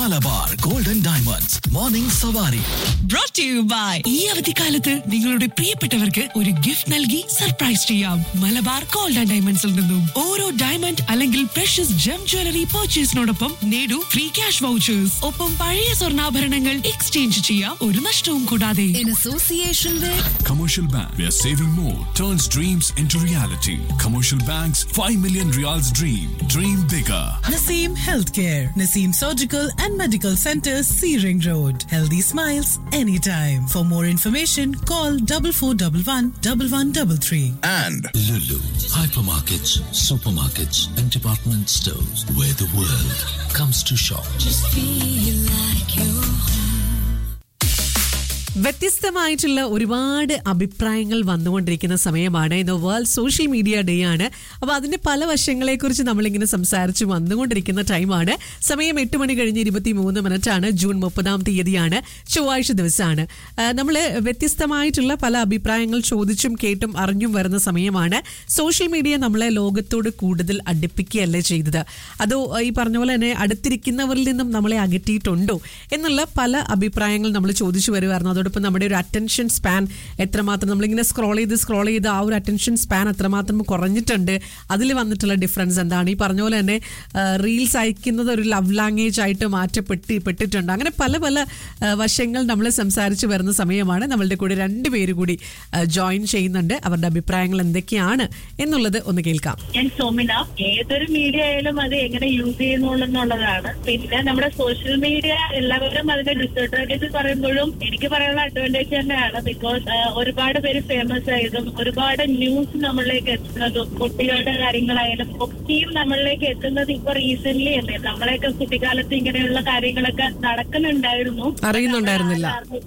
Malabar golden diamonds morning സവാരി. Brought to you by ഈ അവധിക്കാലത്ത് നിങ്ങളുടെ പ്രിയപ്പെട്ടവർക്ക് ഒരു ഗിഫ്റ്റ് നൽകി സർപ്രൈസ് ചെയ്യാം. മലബാർ ഗോൾഡ് ആൻഡ് ഡയമണ്ട്സിൽ നിന്നും ഓരോ ഡയമണ്ട് അല്ലെങ്കിൽ പ്രഷ്യസ് ജം ജ്വല്ലറി പർച്ചേസിനോടൊപ്പം നേടൂ ഫ്രീ ക്യാഷ് വൗച്ചേഴ്സ്. ഒപ്പം പഴയ സ്വർണ്ണാഭരണങ്ങൾ എക്സ്ചേഞ്ച് ചെയ്യാം, ഒരു നഷ്ടവും കൂടാതെ. In association with Commercial Bank, where saving more turns dreams into reality. Commercial Bank's 5 million Riyals dream. Dream bigger. Naseem Healthcare, Naseem Surgical and Medical Center, Searing Road. Healthy smiles anytime. For more information, call 4411 1133. And Lulu, hypermarkets, supermarkets, and department stores where the world comes to shop. just feel like you're വ്യത്യസ്തമായിട്ടുള്ള ഒരുപാട് അഭിപ്രായങ്ങൾ വന്നുകൊണ്ടിരിക്കുന്ന സമയമാണ്. ഇന്ന് world social media day ആണ്. അപ്പോൾ അതിന്റെ പല വശങ്ങളെക്കുറിച്ച് നമ്മളിങ്ങനെ സംസാരിച്ച് വന്നുകൊണ്ടിരിക്കുന്ന ടൈമാണ്. സമയം 8 മണി കഴിഞ്ഞ് 23 മിനിറ്റാണ്. ജൂൺ 30-ാം തീയതിയാണ്, ചൊവ്വാഴ്ച ദിവസമാണ്. നമ്മൾ വ്യത്യസ്തമായിട്ടുള്ള പല അഭിപ്രായങ്ങൾ ചോദിച്ചും കേട്ടും അറിഞ്ഞും വരുന്ന സമയമാണ്. സോഷ്യൽ മീഡിയ നമ്മളെ ലോകത്തോട് കൂടുതൽ അടുപ്പിക്കുകയല്ലേ ചെയ്തത്, അതോ ഈ പറഞ്ഞ പോലെ തന്നെ അടുത്തിരിക്കുന്നവരിൽ നിന്നും നമ്മളെ അകറ്റിയിട്ടുണ്ടോ എന്നുള്ള പല അഭിപ്രായങ്ങൾ നമ്മൾ ചോദിച്ചു വരുമായിരുന്നു. അതോടൊപ്പം നമ്മുടെ ഒരു അറ്റൻഷൻ സ്പാൻ എത്രമാത്രം, നമ്മളിങ്ങനെ സ്ക്രോൾ ചെയ്ത് ആ ഒരു അറ്റൻഷൻ സ്പാൻ എത്രമാത്രം കുറഞ്ഞിട്ടുണ്ട്, അതിൽ വന്നിട്ടുള്ള ഡിഫറൻസ് എന്താണ്, ഈ പറഞ്ഞ പോലെ തന്നെ റീൽസ് അയക്കുന്നത് ഒരു ലവ് ലാംഗ്വേജ് ആയിട്ട് മാറ്റപ്പെട്ടിട്ടുണ്ട്. അങ്ങനെ പല പല വശങ്ങൾ നമ്മൾ സംസാരിച്ച് വരുന്ന സമയമാണ്. നമ്മളുടെ കൂടെ 2 പേര് കൂടി ജോയിൻ ചെയ്യുന്നുണ്ട്. അവരുടെ അഭിപ്രായങ്ങൾ എന്തൊക്കെയാണ് എന്നുള്ളത് ഒന്ന് കേൾക്കാം. ഞാൻ സോമിന. ഏതൊരു മീഡിയ ആയാലും അത് എങ്ങനെ യൂസ് ചെയ്യുന്നുള്ളതാണ്. പിന്നെ നമ്മുടെ സോഷ്യൽ മീഡിയ എല്ലാവരും അതിന്റെ ഡിസഡ്വാൻറ്റേജ് പറയുമ്പോഴും എനിക്ക് പറയാനുള്ള അഡ്വാൻറ്റേജ് തന്നെയാണ്. ബിക്കോസ് ഒരുപാട് പേര് ഫേമസ് ആയതും ഒരുപാട് ന്യൂസ് നമ്മളിലേക്ക് എത്തുന്നതും കുട്ടികളുടെ കാര്യങ്ങളായാലും ഒക്കെയും നമ്മളിലേക്ക് എത്തുന്നത് ഇപ്പൊ റീസെന്റ് അല്ലേ. നമ്മളെയൊക്കെ കുട്ടിക്കാലത്ത് ഇങ്ങനെയുള്ള കാര്യങ്ങളൊക്കെ നടക്കുന്നുണ്ടായിരുന്നു, അറിയുന്നുണ്ടായിരുന്നില്ല.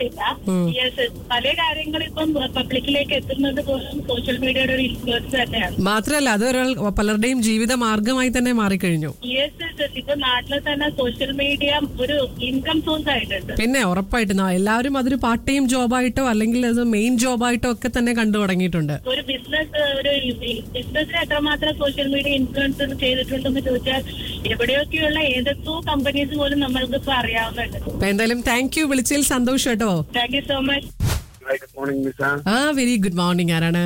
യെസ്, പല കാര്യങ്ങളും ഇപ്പം പബ്ലിക്കിലേക്ക് എത്തുന്നത് പോലും സോഷ്യൽ മീഡിയയുടെ ഒരു ഇൻഫ്ലുവൻസ് തന്നെയാണ്. മാത്രമല്ല അത് പലരുടെയും ജീവിത മാർഗമായി തന്നെ മാറിക്കഴിഞ്ഞു. യെസ്, ഇപ്പൊ നാട്ടിൽ തന്നെ സോഷ്യൽ മീഡിയ ഒരു ഇൻകം സോഴ്സ് ആയിട്ടുണ്ട്. പിന്നെ ഉറപ്പായിട്ടും എല്ലാവരും അതൊരു പാർട്ട് ടൈം ജോബായിട്ടോ അല്ലെങ്കിൽ അത് മെയിൻ ജോബായിട്ടോ ഒക്കെ തന്നെ കണ്ടു തുടങ്ങിയിട്ടുണ്ട്. ഒരു ബിസിനസ്സിന് എത്രമാത്രം സോഷ്യൽ മീഡിയ ഇൻഫ്ലുവൻസ് ചെയ്തിട്ടുണ്ടെന്ന് ചോദിച്ചാൽ എവിടെയൊക്കെയുള്ള ഏതൊക്കെയോ കമ്പനീസ് പോലും നമ്മൾക്ക് ഇപ്പൊ അറിയാവുന്നുണ്ട്. അപ്പൊ എന്തായാലും താങ്ക് യു, വിളിച്ചതിൽ സന്തോഷം കേട്ടോ. Thank you so much. Good morning Nisa. Very good morning. ആരാണ്?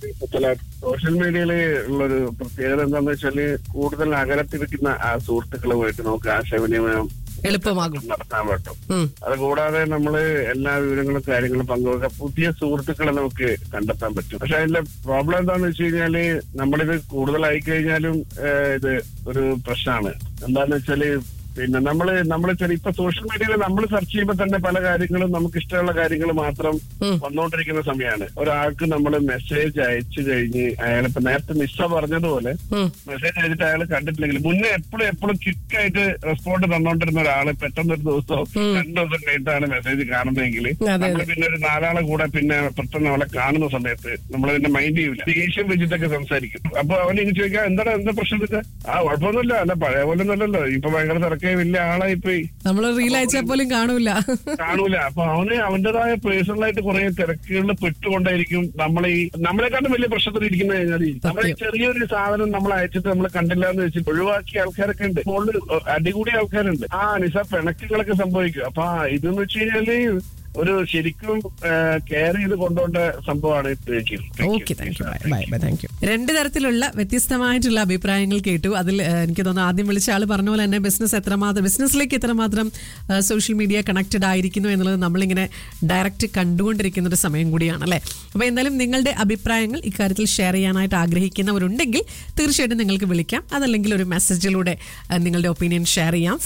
സോഷ്യൽ മീഡിയയില് ഉള്ളൊരു പ്രത്യേകത എന്താന്ന് വെച്ചാല് കൂടുതൽ അകലത്തിരിക്കുന്ന ആ സുഹൃത്തുക്കളുമായിട്ട് നമുക്ക് ആശയവിനിമയം എളുപ്പമാകും, നടത്താൻ പറ്റും. അത് കൂടാതെ നമ്മള് എല്ലാ വിവരങ്ങളും കാര്യങ്ങളും പങ്കുവെക്കുക, പുതിയ സുഹൃത്തുക്കളെ നമുക്ക് കണ്ടെത്താൻ പറ്റും. പക്ഷെ അതിന്റെ പ്രോബ്ലം എന്താന്ന് വെച്ച് കഴിഞ്ഞാല് നമ്മളിത് കൂടുതലായി കഴിഞ്ഞാലും ഇത് ഒരു പ്രശ്നമാണ്. എന്താന്ന് വെച്ചാല് പിന്നെ നമ്മള് ഇപ്പൊ സോഷ്യൽ മീഡിയയിൽ നമ്മൾ സെർച്ച് ചെയ്യുമ്പോൾ തന്നെ പല കാര്യങ്ങളും നമുക്ക് ഇഷ്ടമുള്ള കാര്യങ്ങൾ മാത്രം വന്നുകൊണ്ടിരിക്കുന്ന സമയമാണ്. ഒരാൾക്ക് നമ്മൾ മെസ്സേജ് അയച്ചു കഴിഞ്ഞ് അയാളിപ്പോ നേരത്തെ നിസ്സ പറഞ്ഞതുപോലെ മെസ്സേജ് അയച്ചിട്ട് അയാൾ കണ്ടിട്ടില്ലെങ്കിൽ മുന്നേ എപ്പോഴും ക്വിക്കായിട്ട് റെസ്പോണ്ട് തന്നോണ്ടിരുന്ന ഒരാള് പെട്ടെന്നൊരു ദിവസമോ 2 ദിവസം കഴിഞ്ഞിട്ടാണ് മെസ്സേജ് കാണുന്നതെങ്കിൽ നമ്മൾ പിന്നെ ഒരു 4 ആളെ കൂടെ പിന്നെ പെട്ടെന്ന് അവളെ കാണുന്ന സമയത്ത് നമ്മൾ പിന്നെ മൈൻഡ് ചെയ്യൂല, ദേഷ്യം വെച്ചിട്ടൊക്കെ സംസാരിക്കും. അപ്പൊ അവനിങ്ങനെ ചോദിക്കാം എന്താ പ്രശ്നം വെച്ചാൽ കുഴപ്പമൊന്നുമില്ല, അല്ല പഴയ പോലെ ഒന്നല്ലല്ലോ, ഇപ്പൊ ഭയങ്കര തിരക്ക് വലിയ ആളായി പോയി, നമ്മള് റീൽ അയച്ചാൽ പോലും കാണൂല. അപ്പൊ അവന് അവന്റേതായ പേഴ്സണലായിട്ട് കുറെ തിരക്കുകളിൽ പെട്ടുകൊണ്ടായിരിക്കും നമ്മളെക്കാട്ടും വലിയ പ്രശ്നത്തിൽ ഇരിക്കുന്ന കഴിഞ്ഞാൽ നമ്മളെ ചെറിയൊരു സാധനം നമ്മൾ അയച്ചിട്ട് നമ്മൾ കണ്ടില്ല എന്ന് വെച്ചിട്ട് ഒഴിവാക്കിയ ആൾക്കാരൊക്കെ ഉണ്ട്. മുകളിൽ അടികൂടിയ ആൾക്കാരുണ്ട്. നിസ പിണക്കുകളൊക്കെ സംഭവിക്കും. അപ്പൊ ഇതെന്ന് വെച്ച് കഴിഞ്ഞാല് ഒരു ശരിക്കും കെയർ ചെയ്ത് കൊണ്ടുപോകേണ്ട സംഭവമാണ്. Okay, thank you. 2 തരത്തിലുള്ള വ്യത്യസ്തമായിട്ടുള്ള അഭിപ്രായങ്ങൾ കേട്ടു. അതിൽ എനിക്ക് തോന്നുന്നു ആദ്യം വിളിച്ച ആള് പറഞ്ഞ പോലെ തന്നെ ബിസിനസ്സിലേക്ക് എത്രമാത്രം സോഷ്യൽ മീഡിയ കണക്റ്റഡ് ആയിരിക്കുന്നു എന്നുള്ളത് നമ്മളിങ്ങനെ ഡയറക്റ്റ് കണ്ടുകൊണ്ടിരിക്കുന്ന ഒരു സമയം കൂടിയാണ് അല്ലേ. അപ്പോൾ എന്തായാലും നിങ്ങളുടെ അഭിപ്രായങ്ങൾ ഇക്കാര്യത്തിൽ ഷെയർ ചെയ്യാനായിട്ട് ആഗ്രഹിക്കുന്നവരുണ്ടെങ്കിൽ തീർച്ചയായിട്ടും നിങ്ങൾക്ക് വിളിക്കാം. അതല്ലെങ്കിൽ ഒരു മെസ്സേജിലൂടെ നിങ്ങളുടെ ഒപ്പീനിയൻ ഷെയർ ചെയ്യാം.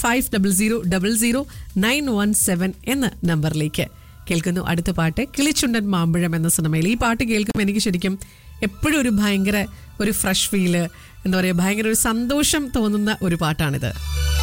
50000917 എന്ന നമ്പറിലേക്ക്. കേൾക്കുന്നു അടുത്ത പാട്ട്, കിളിച്ചുണ്ടൻ മാമ്പഴം എന്ന സിനിമയിൽ. ഈ പാട്ട് കേൾക്കുമ്പോൾ എനിക്ക് ശരിക്കും എപ്പോഴും ഒരു ഭയങ്കര ഒരു ഫ്രഷ് ഫീല്, എന്താ പറയുക, ഭയങ്കര ഒരു സന്തോഷം തോന്നുന്ന ഒരു പാട്ടാണിത്.